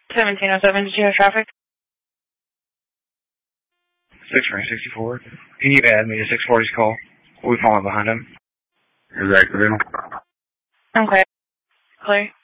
1707, did you have traffic? 664. Can you add me to 640's call? We'll be following behind him. Is that clear? Okay. Clear.